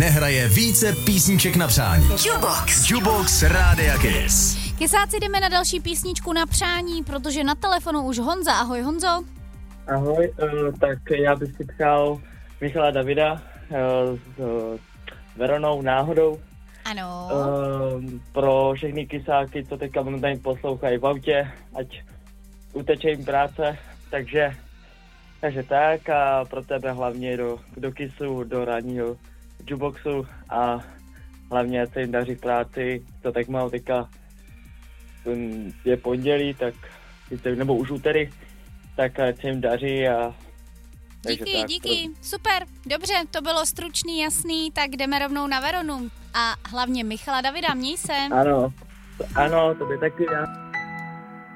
nehraje více písniček na přání. Jukebox Rádia Kiss. Kysáci, jdeme na další písničku na přání, protože na telefonu už Honza. Ahoj, Honzo. Ahoj, tak já bych si přál Michala Davida s Veronou Náhodou. Ano. Pro všechny kysáky, co teďka momentálně poslouchají v autě, ať uteče jim práce, takže tak a pro tebe hlavně do Kissu, do ranního jukeboxu a hlavně ať se jim daří v práci, to tak mám teďka je pondělí, tak nebo už úterý, tak ať se jim daří a Díky, super, dobře, to bylo stručný, jasný, tak jdeme rovnou na Veronu a hlavně Michala Davida, měj se. Ano, to by taky já.